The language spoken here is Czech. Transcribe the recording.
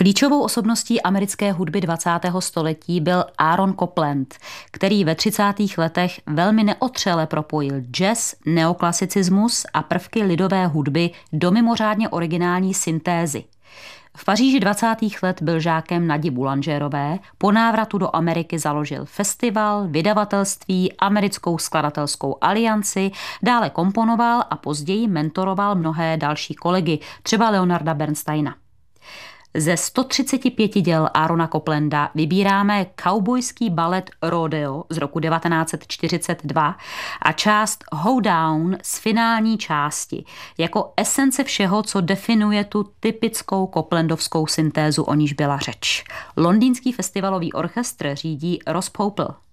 Klíčovou osobností americké hudby 20. století byl Aaron Copland, který ve 30. letech velmi neotřele propojil jazz, neoklasicismus a prvky lidové hudby do mimořádně originální syntézy. V Paříži 20. let byl žákem Nadi Boulangerové, po návratu do Ameriky založil festival, vydavatelství, americkou skladatelskou alianci, dále komponoval a později mentoroval mnohé další kolegy, třeba Leonarda Bernsteina. Ze 135 děl Aarona Coplanda vybíráme kaubojský balet Rodeo z roku 1942 a část Hoedown z finální části, jako esence všeho, co definuje tu typickou coplandovskou syntézu, o níž byla řeč. Londýnský festivalový orchestr řídí Ross Popel.